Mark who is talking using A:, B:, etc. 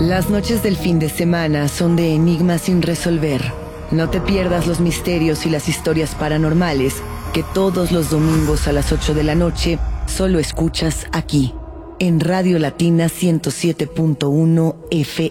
A: Las noches del fin de semana son de enigmas sin resolver. No te pierdas los misterios y las historias paranormales que todos los domingos a las 8 de la noche solo escuchas aquí, en Radio Latina 107.1 FM.